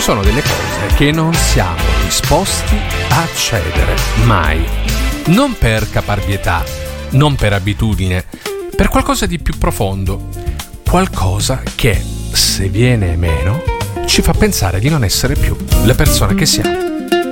sono delle cose che non siamo disposti a cedere mai. Non per caparbietà, non per abitudine, per qualcosa di più profondo. Qualcosa che, se viene meno, ci fa pensare di non essere più le persone che siamo.